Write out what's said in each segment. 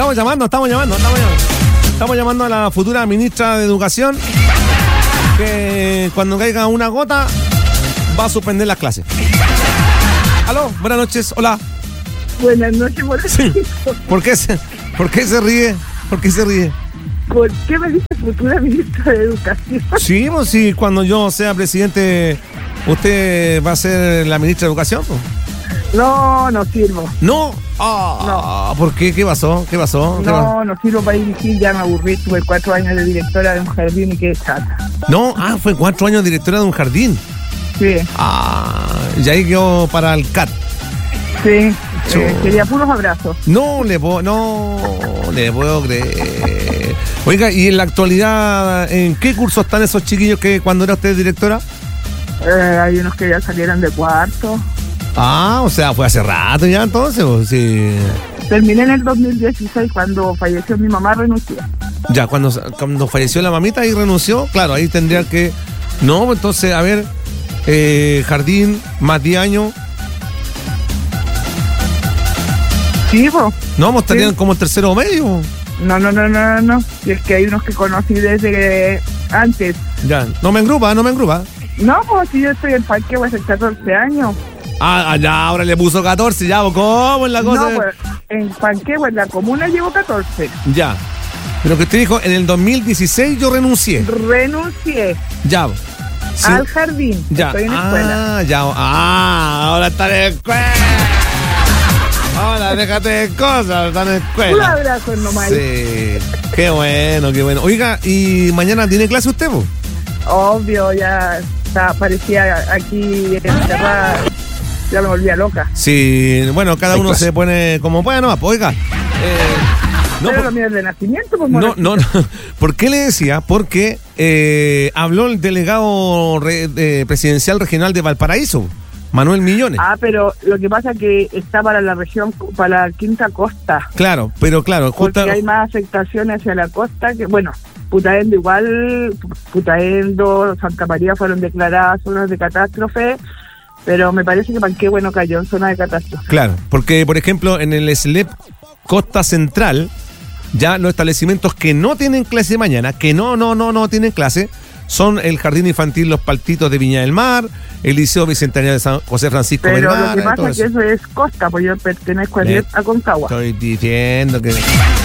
estamos llamando. Estamos llamando a la futura ministra de Educación, que cuando caiga una gota va a suspender las clases. Aló, buenas noches, hola. Buenas noches, Sí. ¿Por qué se ríe? ¿Por qué se ríe? ¿Por qué me dice futura ministra de Educación? Sí, pues sí, cuando yo sea presidente, ¿usted va a ser la ministra de Educación? Pues? No sirvo. No. No. ¿Por qué? ¿Qué pasó? No sirvo para dirigir, ya me aburrí. Tuve 4 años de directora de un jardín y qué chata. No, fue 4 años directora de un jardín. Sí. Y ahí quedó para el CAT. Sí, quería puros abrazos. No le puedo creer. Oiga, ¿y en la actualidad en qué curso están esos chiquillos que cuando era usted directora? Hay unos que ya salieron de cuarto. O sea, fue hace rato ya entonces, pues, sí. Terminé en el 2016 cuando falleció mi mamá, renuncié. Ya, cuando falleció la mamita y renunció, claro, ahí tendría que... No, entonces, a ver, jardín, más 10 años. Sí, po. No, estarían como en tercero o medio. No. Y es que hay unos que conocí desde antes. Ya, no me engrupa. No, pues si yo estoy en Parque, voy a hacer 14 años. Ya, ahora le puso 14, ya, ¿cómo es la cosa? No, pues en Panquehue, en la comuna, llevo 14. Ya. Pero que usted dijo, en el 2016 yo renuncié. Ya. Sí. Al jardín. Ya. Estoy en escuela. Ya. Ahora está en escuela. Ahora déjate de cosas, está en escuela. Un abrazo nomás. Sí. Qué bueno. Oiga, ¿y mañana tiene clase usted, po? Obvio, ya parecía aquí encerrada. Ya me volvía loca. Sí, bueno, cada uno se pone como puede, no, oiga. Pero lo mío es de nacimiento, pues. No. ¿Por qué le decía? Porque habló el delegado presidencial regional de Valparaíso, Manuel Millones. Pero lo que pasa es que está para la región, para la Quinta Costa. Claro, porque hay más afectaciones hacia la costa que, bueno, Putaendo igual, Putaendo, Santa María fueron declaradas zonas de catástrofe. Pero me parece que Panquehue no cayó en zona de catástrofe. Claro, porque por ejemplo en el SLEP Costa Central, ya los establecimientos que no tienen clase mañana, que no tienen clase, son el Jardín Infantil Los Paltitos de Viña del Mar, el Liceo Bicentenario de San José Francisco Pero Vergara. Lo que pasa es que eso es costa, pues yo pertenezco a Concagua. Estoy diciendo que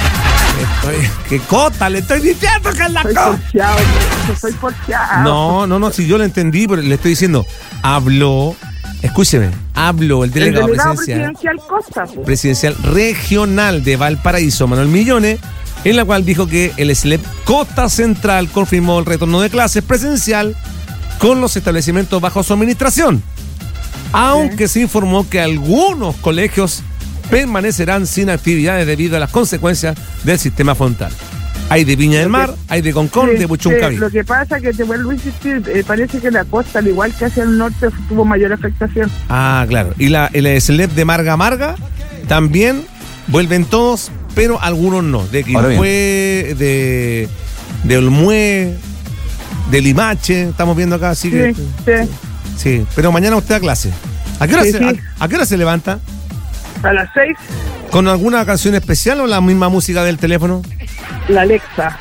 costa, le estoy diciendo que es la costa. Soy porfiado. No, si yo lo entendí, pero le estoy diciendo, habló el delegado presidencial Costa, pues. Presidencial regional de Valparaíso, Manuel Millones, en la cual dijo que el SLEP Costa Central confirmó el retorno de clases presencial con los establecimientos bajo su administración, aunque se informó que algunos colegios permanecerán sin actividades debido a las consecuencias del sistema frontal. Hay de Viña del Mar, hay de Concón, de Puchuncaví. Lo que pasa es que te vuelvo a insistir, parece que la costa, al igual que hacia el norte, tuvo mayor afectación. Claro. Y el SLEP de Marga también vuelven todos, pero algunos no. De Quilpué, de Olmué, de Limache, estamos viendo acá, así que... Sí, pero mañana usted a clase. ¿A qué hora se levanta? A las 6. ¿Con alguna canción especial o la misma música del teléfono? La Alexa.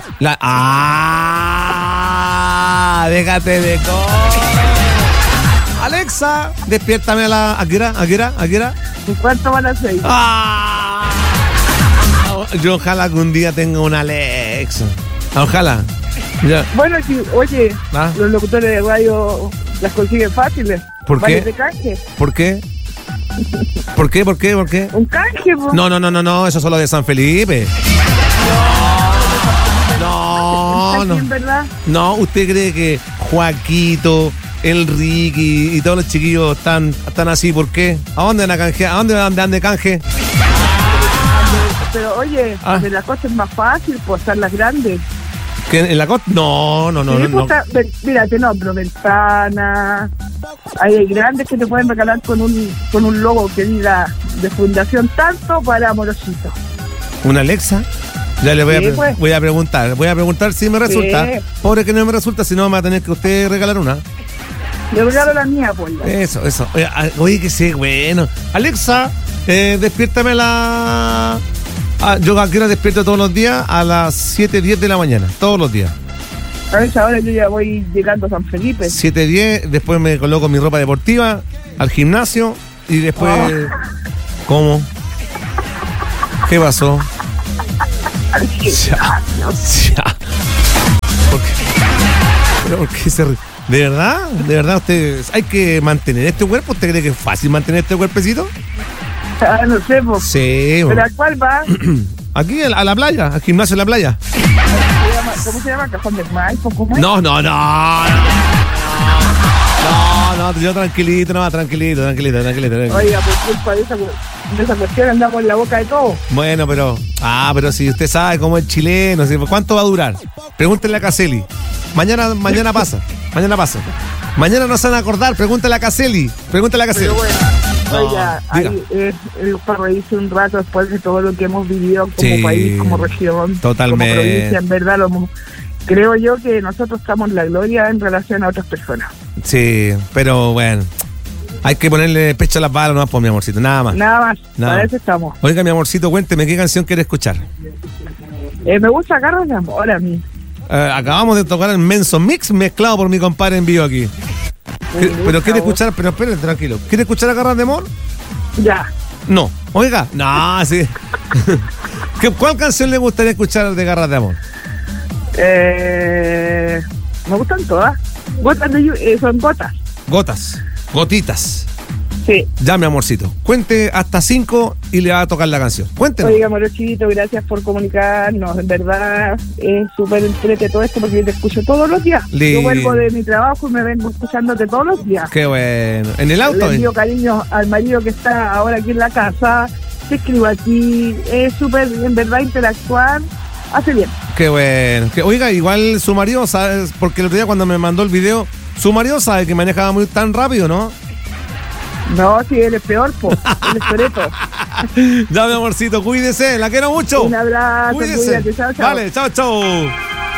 Déjate de cosas. Alexa, despiértame ¿a qué hora? ¿En cuánto van las 6? Yo ojalá que un día tenga una Alexa. Ojalá. Ya. Bueno, oye, los locutores de radio las consiguen fáciles. ¿Por qué? De canje. ¿Por qué? Un canje, po. No, eso es solo de San Felipe. No. ¿Verdad? No, ¿usted cree que Joaquito, el Ricky y todos los chiquillos están así? ¿Por qué? ¿A dónde van a canjear? ¿A dónde van de canje? Pero oye, de la costa es más fácil, pues estar las grandes. ¿Que en la costa? No. Mira, te nombro Ventana. Hay grandes que te pueden regalar con un logo que diga de Fundación Tanto para Amorosito. ¿Una Alexa? Ya le voy a preguntar si me resulta. Sí. Pobre que no me resulta, si no me va a tener que usted regalar una. Le regalo la mía, pues. Eso. Oye, que sí, bueno. Alexa, despiértame Yo aquí no despierto todos los días a las 7:10 de la mañana, todos los días. A esa hora yo ya voy llegando a San Felipe. 7:10, después me coloco mi ropa deportiva, al gimnasio y después... ¿Cómo? ¿Qué pasó? Ya. ¿Por qué se ríe? ¿De verdad usted hay que mantener este cuerpo? ¿Usted cree que es fácil mantener este cuerpecito? No sé, pues. Sí. ¿Pero a cuál va? Aquí a la playa, al gimnasio en la playa. ¿Cómo se llama? ¿Cajón del Maipo? ¿Cómo es? No, yo tranquilito. Oiga, por culpa de esa cuestión andamos en la boca de todo. Bueno, pero si usted sabe cómo es chileno, ¿cuánto va a durar? Pregúntenle a Caselli. Mañana pasa. Mañana no se van a acordar, pregúntale a Caselli. Pero bueno, oiga, diga. ahí es para reírse un rato después de todo lo que hemos vivido como Sí, país, como región, totalmente. como provincia, en verdad, creo yo que nosotros estamos en la gloria en relación a otras personas. Sí, pero bueno, hay que ponerle pecho a las balas, no, por mi amorcito, nada más. Para eso estamos. Oiga, mi amorcito, cuénteme, ¿qué canción quiere escuchar? Me gusta Garras de Amor a mí. Acabamos de tocar el Menso Mix mezclado por mi compadre en vivo aquí. Pero quiere escuchar, pero espere, tranquilo. ¿Quiere escuchar a Garras de Amor? Ya. No. Oiga, no, sí. ¿Cuál canción le gustaría escuchar de Garras de Amor? Me gustan todas. Son Gotitas. Sí. Ya, mi amorcito. Cuente hasta 5 y le va a tocar la canción. Cuénteme. Oiga, Morochito, gracias por comunicarnos. En verdad es súper entrete todo esto porque yo te escucho todos los días. Lindo. Yo vuelvo de mi trabajo y me vengo escuchándote todos los días. Qué bueno. ¿En el auto? Le envío cariño al marido que está ahora aquí en la casa. Te escribo aquí. Es súper, en verdad, interactuar. Hace bien. Qué bueno. Oiga, igual su marido sabe, porque el otro día cuando me mandó el video, su marido sabe que manejaba tan rápido, ¿no? No, si él es peor, po. Él es Toretto. Ya, mi amorcito, cuídese, la quiero mucho. Un abrazo, cuídese. Cuídate, chao. Vale, chao.